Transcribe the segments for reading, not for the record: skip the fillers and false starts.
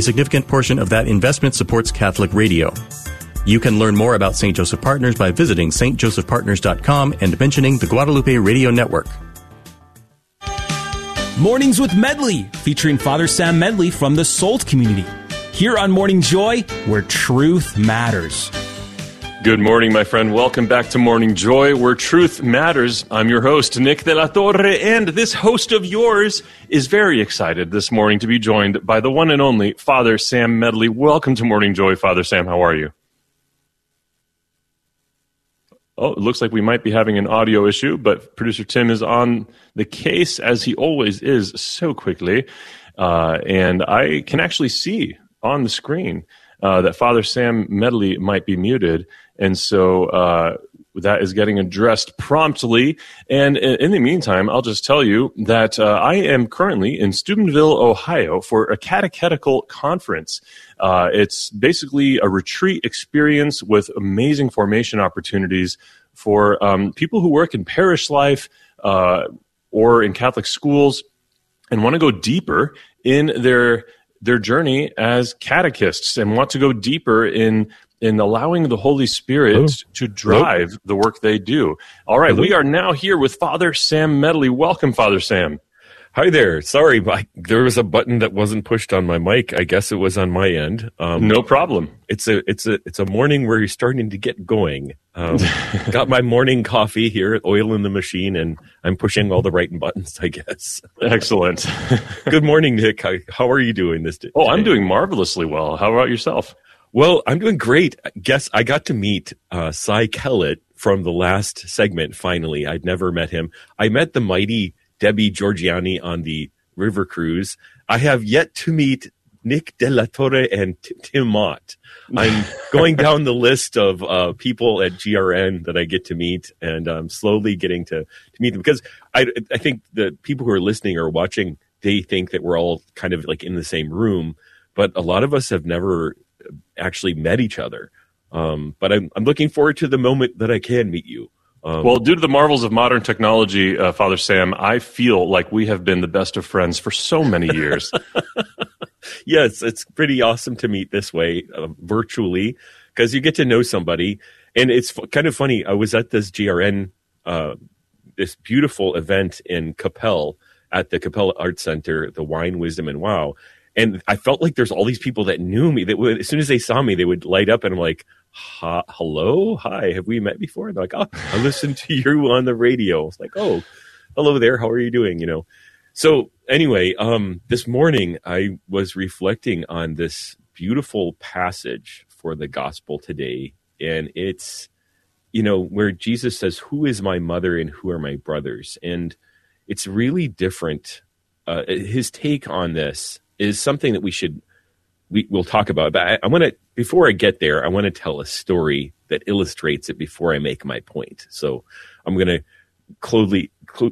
significant portion of that investment supports Catholic radio. You can learn more about St. Joseph Partners by visiting stjosephpartners.com and mentioning the Guadalupe Radio Network. Mornings with Medley, featuring Father Sam Medley from the SOLT community. Here on Morning Joy, where truth matters. Good morning, my friend. Welcome back to Morning Joy, where truth matters. I'm your host, Nick de la Torre, and this host of yours is very excited this morning to be joined by the one and only Father Sam Medley. Welcome to Morning Joy, Father Sam. How are you? Oh, it looks like we might be having an audio issue, but producer Tim is on the case, as he always is, so quickly. And I can actually see on the screen that Father Sam Medley might be muted. And so that is getting addressed promptly. And in the meantime, I'll just tell you that I am currently in Steubenville, Ohio, for a catechetical conference. It's basically a retreat experience with amazing formation opportunities for people who work in parish life or in Catholic schools and want to go deeper in their journey as catechists and want to go deeper in allowing the Holy Spirit to drive the work they do. All right, we are now here with Father Sam Medley. Welcome, Father Sam. Hi there. Sorry, there was a button that wasn't pushed on my mic. I guess it was on my end. No problem. It's a morning where you're starting to get going. Got my morning coffee here, oil in the machine, and I'm pushing all the right buttons, I guess. Excellent. Good morning, Nick. How are you doing this day? Oh, I'm doing marvelously well. How about yourself? Well, I'm doing great. Guess I got to meet Cy Kellett from the last segment, finally. I'd never met him. I met the mighty Debbie Georgiani on the river cruise. I have yet to meet Nick de la Torre and Tim Mott. I'm going down the list of people at GRN that I get to meet, and I'm slowly getting to meet them, because I think the people who are listening or watching, they think that we're all kind of like in the same room, but a lot of us have never actually met each other. But I'm looking forward to the moment that I can meet you. Well, due to the marvels of modern technology, Father Sam, I feel like we have been the best of friends for so many years. Yes, it's pretty awesome to meet this way, virtually, because you get to know somebody. And it's kind of funny. I was at this GRN, this beautiful event in Capel at the Capel Art Center, the Wine, Wisdom, and Wow. And I felt like there's all these people that knew me that would, as soon as they saw me, they would light up, and I'm like, hello, hi, have we met before? And they're like, oh, I listened to you on the radio. It's like, oh, hello there, how are you doing? You know. So anyway, this morning I was reflecting on this beautiful passage for the gospel today, and it's, where Jesus says, "Who is my mother and who are my brothers?" And it's really different. His take on this is something that we'll talk about. But I want to, before I get there, I want to tell a story that illustrates it before I make my point. So I'm going to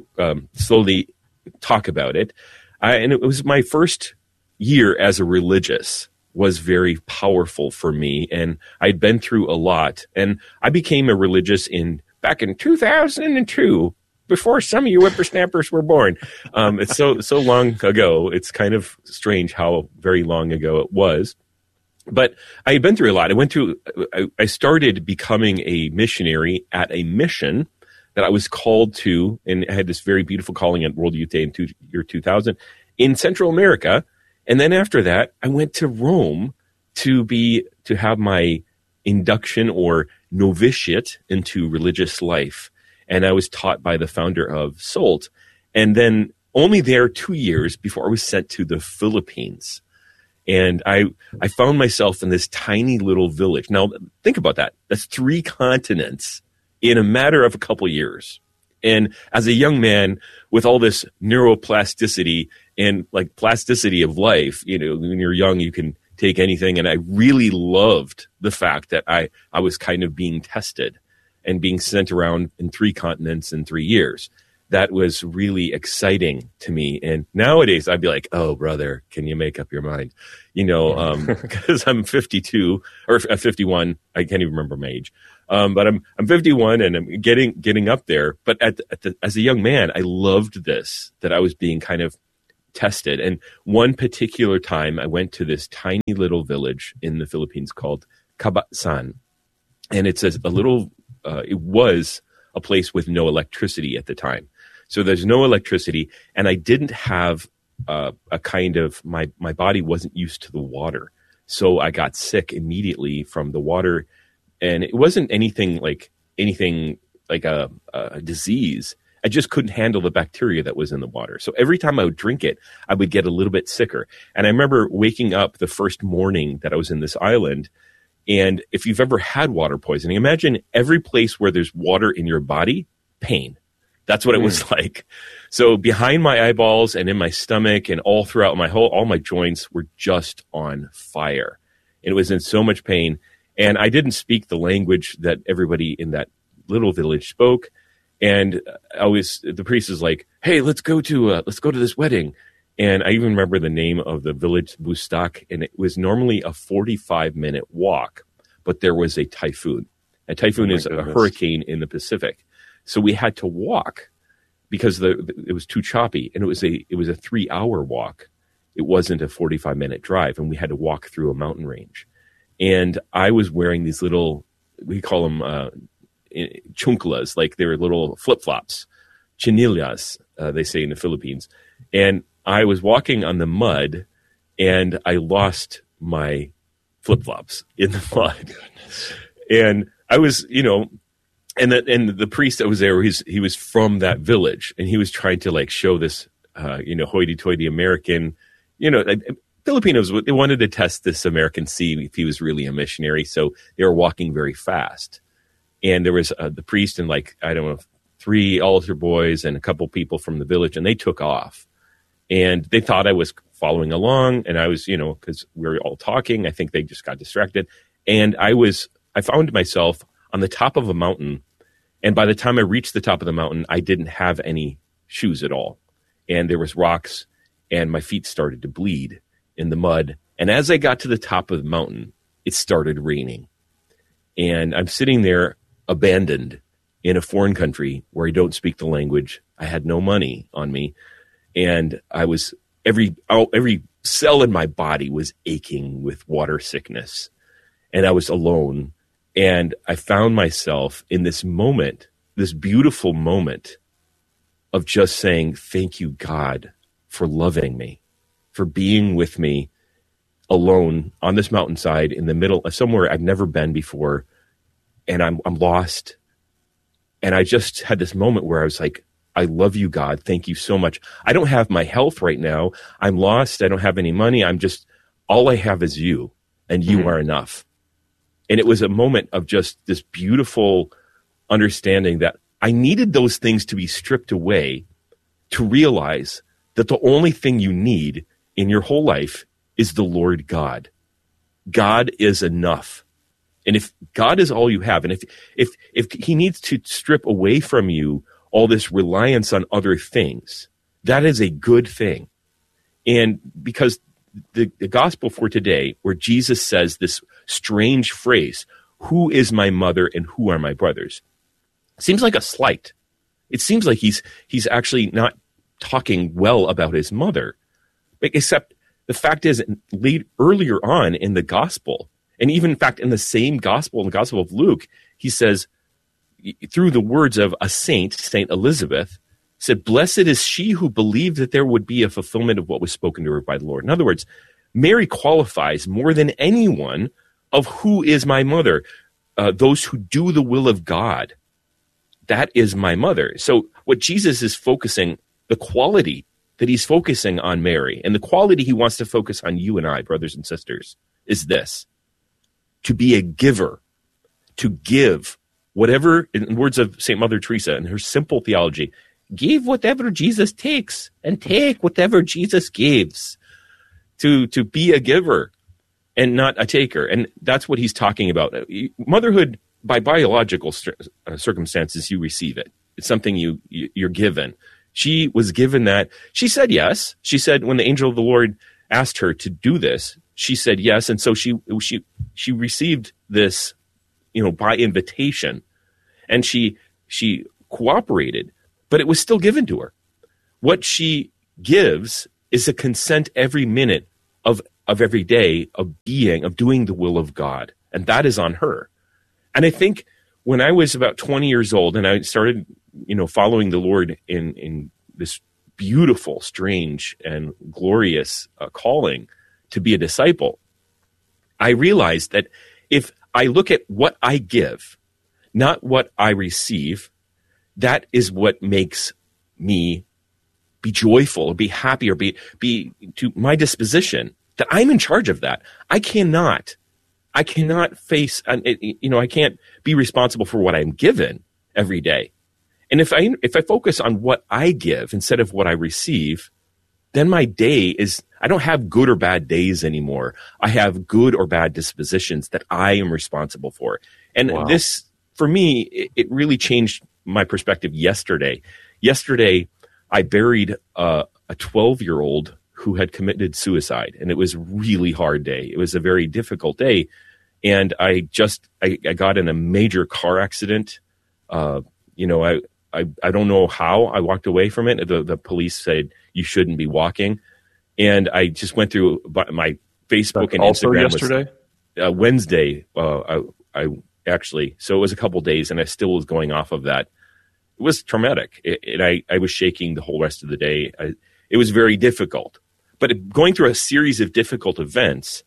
slowly talk about it. And it was my first year as a religious was very powerful for me. And I'd been through a lot. And I became a religious back in 2002. Before some of you whippersnappers were born. It's so long ago. It's kind of strange how very long ago it was. But I had been through a lot. I started becoming a missionary at a mission that I was called to, and I had this very beautiful calling at World Youth Day in year 2000 in Central America. And then after that, I went to Rome to have my induction or novitiate into religious life. And I was taught by the founder of SOLT. And then only there 2 years before I was sent to the Philippines. And I found myself in this tiny little village. Now, think about that. That's 3 continents in a matter of a couple years. And as a young man with all this neuroplasticity and like plasticity of life, when you're young, you can take anything. And I really loved the fact that I was kind of being tested and being sent around in 3 continents in 3 years. That was really exciting to me. And nowadays I'd be like, oh, brother, can you make up your mind? Because I'm 52 or 51. I can't even remember my age. But I'm 51 and I'm getting up there. But as a young man, I loved this, that I was being kind of tested. And one particular time I went to this tiny little village in the Philippines called Cabatsan. And it's a little, it was a place with no electricity at the time. So there's no electricity, and I didn't have a kind of, my body wasn't used to the water. So I got sick immediately from the water, and it wasn't anything like a disease. I just couldn't handle the bacteria that was in the water. So every time I would drink it, I would get a little bit sicker. And I remember waking up the first morning that I was in this island. And if you've ever had water poisoning, imagine every place where there's water in your body, pain. That's what it was like. So behind my eyeballs and in my stomach and all throughout all my joints were just on fire. And it was in so much pain. And I didn't speak the language that everybody in that little village spoke. And the priest is like, "Hey, let's go to this wedding." And I even remember the name of the village, Bustak, and it was normally a 45-minute walk, but there was a typhoon. A typhoon is a hurricane in the Pacific. So we had to walk because it was too choppy, and it was a 3-hour walk. It wasn't a 45-minute drive, and we had to walk through a mountain range. And I was wearing these little, we call them chunklas, like they're little flip-flops, chinillas, they say in the Philippines. And I was walking on the mud, and I lost my flip-flops in the mud. And I was, and the priest that was there, he was from that village, and he was trying to like show this, hoity-toity American, Filipinos, they wanted to test this American, see if he was really a missionary. So they were walking very fast. And there was the priest and 3 altar boys and a couple people from the village, and they took off. And they thought I was following along, and I was, because we were all talking. I think they just got distracted. And I found myself on the top of a mountain. And by the time I reached the top of the mountain, I didn't have any shoes at all. And there was rocks, and my feet started to bleed in the mud. And as I got to the top of the mountain, it started raining. And I'm sitting there abandoned in a foreign country where I don't speak the language. I had no money on me. And I was, every cell in my body was aching with water sickness. And I was alone. And I found myself in this moment, this beautiful moment of just saying, "Thank you, God, for loving me, for being with me alone on this mountainside in the middle of somewhere I've never been before. And I'm lost." And I just had this moment where I was like, "I love you, God. Thank you so much. I don't have my health right now. I'm lost. I don't have any money. All I have is you, and you are enough." And it was a moment of just this beautiful understanding that I needed those things to be stripped away to realize that the only thing you need in your whole life is the Lord God. God is enough. And if God is all you have, and if he needs to strip away from you all this reliance on other things, that is a good thing. And because the gospel for today, where Jesus says this strange phrase, "Who is my mother and who are my brothers?" seems like a slight. It seems like he's actually not talking well about his mother. Except the fact is, earlier on in the gospel, and even in fact in the same gospel, in the Gospel of Luke, he says, through the words of a saint, Saint Elizabeth, said, "Blessed is she who believed that there would be a fulfillment of what was spoken to her by the Lord." In other words, Mary qualifies more than anyone of who is my mother, those who do the will of God. That is my mother. So what Jesus is focusing, the quality that he's focusing on Mary, and the quality he wants to focus on you and I, brothers and sisters, is this: to be a giver, to give whatever, in words of St. Mother Teresa and her simple theology, give whatever Jesus takes and take whatever Jesus gives. To be a giver and not a taker. And that's what he's talking about. Motherhood, by biological circumstances, you receive it. It's something you're given. She was given that. She said yes. She said when the angel of the Lord asked her to do this, she said yes. And so she received this, by invitation, and she cooperated, but it was still given to her. What she gives is a consent every minute of every day of doing the will of God. And that is on her. And I think when I was about 20 years old and I started, following the Lord in this beautiful, strange, and glorious calling to be a disciple, I realized that if I look at what I give, not what I receive, that is what makes me be joyful or be happy or be to my disposition, that I'm in charge of that. I cannot face, I can't be responsible for what I'm given every day. And if I focus on what I give instead of what I receive, then my day I don't have good or bad days anymore. I have good or bad dispositions that I am responsible for. And This, for me, it really changed my perspective yesterday. Yesterday, I buried a 12-year-old who had committed suicide, and it was a really hard day. It was a very difficult day, and I got in a major car accident. I don't know how I walked away from it. The police said you shouldn't be walking, and I just went through my Facebook and also Instagram. Yesterday, Wednesday, I actually. So it was a couple days, and I still was going off of that. It was traumatic, and I was shaking the whole rest of the day. It was very difficult. But going through a series of difficult events,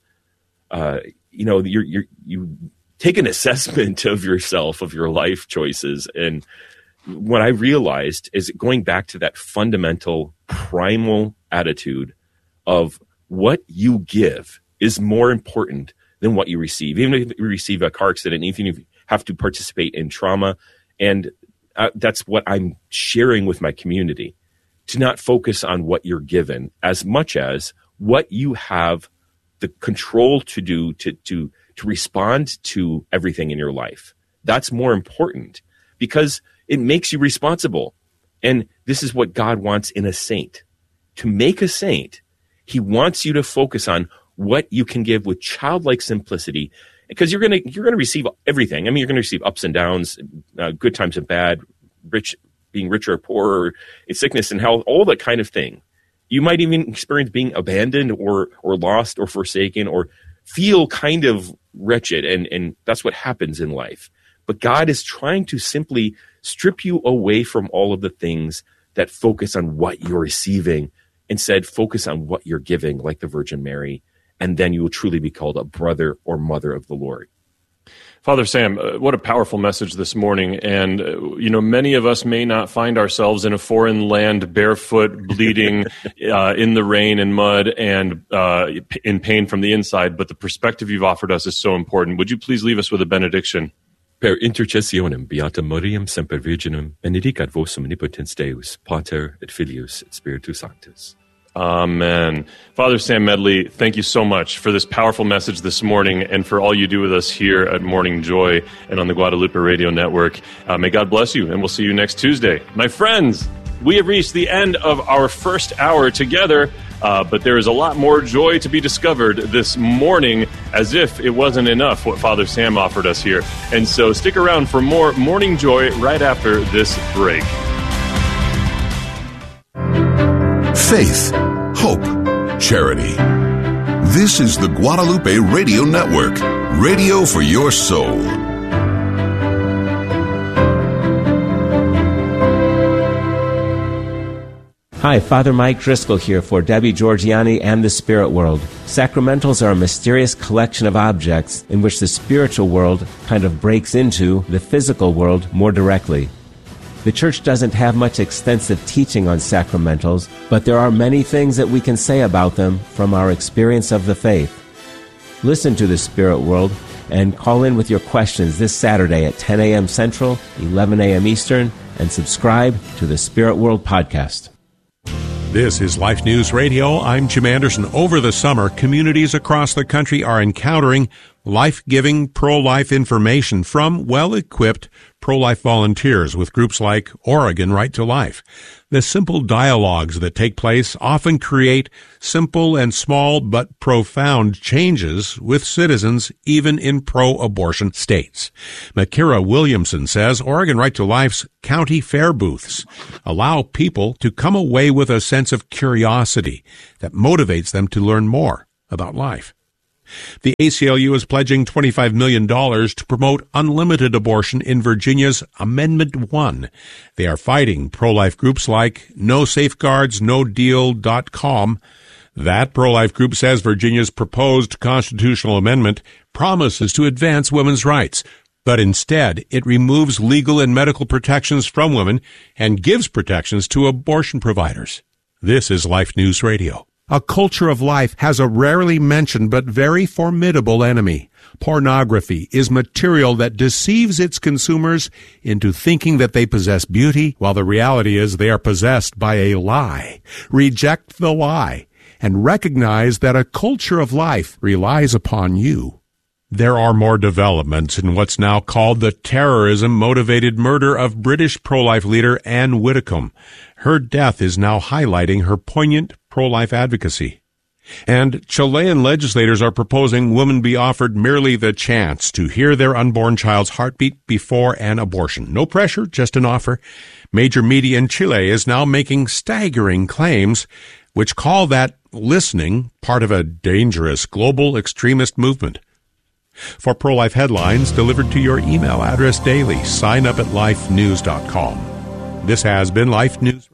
you take an assessment of yourself, of your life choices. And what I realized is going back to that fundamental, primal attitude of what you give is more important than what you receive. Even if you receive a car accident, even if you have to participate in trauma, and that's what I'm sharing with my community, to not focus on what you're given as much as what you have the control to do to respond to everything in your life. That's more important because it makes you responsible. And this is what God wants in a saint. To make a saint, he wants you to focus on what you can give with childlike simplicity, because you're going to receive everything. I mean, you're going to receive ups and downs, good times and bad, being richer or poorer, sickness and health, all that kind of thing. You might even experience being abandoned or lost or forsaken or feel kind of wretched, and that's what happens in life. But God is trying to simply strip you away from all of the things that focus on what you're receiving. Instead, focus on what you're giving, like the Virgin Mary, and then you will truly be called a brother or mother of the Lord. Father Sam, what a powerful message this morning. And, many of us may not find ourselves in a foreign land, barefoot, bleeding, in the rain and mud and in pain from the inside. But the perspective you've offered us is so important. Would you please leave us with a benediction? Per intercessionem beata Mariam semper virginum, benedicat vos omnipotens Deus, Pater et Filius et Spiritus Sanctus. Amen. Father Sam Medley, thank you so much for this powerful message this morning and for all you do with us here at Morning Joy and on the Guadalupe Radio Network. May God bless you, and we'll see you next Tuesday. My friends, we have reached the end of our first hour together, but there is a lot more joy to be discovered this morning, as if it wasn't enough what Father Sam offered us here. And so stick around for more Morning Joy right after this break. Faith, hope, charity. This is the Guadalupe Radio Network, radio for your soul. Hi, Father Mike Driscoll here for Debbie Georgiani and the Spirit World. Sacramentals are a mysterious collection of objects in which the spiritual world kind of breaks into the physical world more directly. The Church doesn't have much extensive teaching on sacramentals, but there are many things that we can say about them from our experience of the faith. Listen to the Spirit World and call in with your questions this Saturday at 10 a.m. Central, 11 a.m. Eastern, and subscribe to the Spirit World Podcast. This is Life News Radio. I'm Jim Anderson. Over the summer, communities across the country are encountering life-giving pro-life information from well-equipped pro-life volunteers with groups like Oregon Right to Life. The simple dialogues that take place often create simple and small but profound changes with citizens even in pro-abortion states. Makira Williamson says Oregon Right to Life's county fair booths allow people to come away with a sense of curiosity that motivates them to learn more about life. The ACLU is pledging $25 million to promote unlimited abortion in Virginia's Amendment 1. They are fighting pro-life groups like NoSafeguardsNoDeal.com. That pro-life group says Virginia's proposed constitutional amendment promises to advance women's rights, but instead it removes legal and medical protections from women and gives protections to abortion providers. This is Life News Radio. A culture of life has a rarely mentioned but very formidable enemy. Pornography is material that deceives its consumers into thinking that they possess beauty, while the reality is they are possessed by a lie. Reject the lie and recognize that a culture of life relies upon you. There are more developments in what's now called the terrorism-motivated murder of British pro-life leader Anne Widdecombe. Her death is now highlighting her poignant pro-life advocacy. And Chilean legislators are proposing women be offered merely the chance to hear their unborn child's heartbeat before an abortion. No pressure, just an offer. Major media in Chile is now making staggering claims which call that listening part of a dangerous global extremist movement. For pro-life headlines delivered to your email address daily, sign up at lifenews.com. This has been Life News.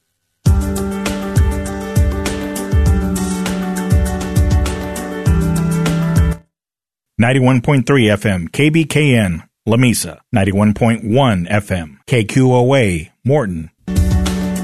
91.3 FM, KBKN, Lamesa, 91.1 FM, KQOA, Morton,